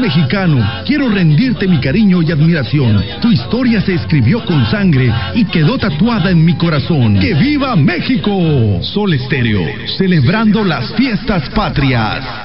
mexicano, quiero rendirte mi cariño y admiración. Tu historia se escribió con sangre y quedó tatuada en mi corazón. ¡Que viva México! Sol Estéreo, celebrando las fiestas patrias.